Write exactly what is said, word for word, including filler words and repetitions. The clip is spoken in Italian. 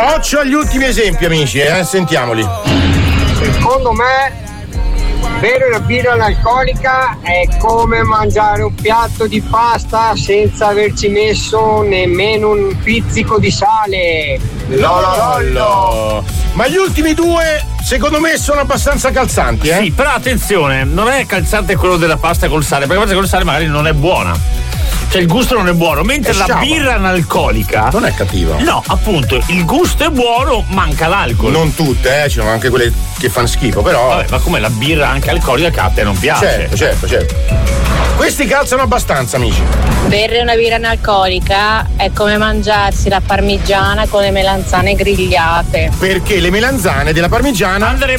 Occhio agli ultimi esempi, amici, eh? Sentiamoli. Secondo me bere una birra analcolica è come mangiare un piatto di pasta senza averci messo nemmeno un pizzico di sale. Lololollo. Ma gli ultimi due, secondo me, sono abbastanza calzanti, eh? Sì, però attenzione, non è calzante quello della pasta col sale, perché la pasta col sale magari non è buona. Cioè il gusto non è buono, mentre È la sciaba. birra analcolica Non è cattiva. no, appunto, il gusto è buono, manca l'alcol. Non tutte, eh, ci sono anche quelle che fanno schifo, però. Vabbè, ma come la birra anche alcolica che a te non piace? Certo, certo, certo. Questi calzano abbastanza, amici. Bere una birra analcolica è come mangiarsi la parmigiana con le melanzane grigliate. Perché le melanzane della parmigiana andrebbero